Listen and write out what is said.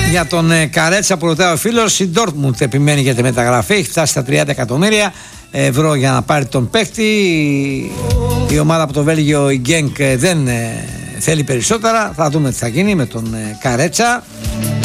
Για τον Καρέτσα που ρωτάει ο φίλος, η Dortmund επιμένει για τη μεταγραφή, έχει φτάσει στα 30 εκατομμύρια ευρώ για να πάρει τον παίκτη. Η ομάδα από το Βέλγιο, η Genk, δεν θέλει περισσότερα. Θα δούμε τι θα γίνει με τον Καρέτσα.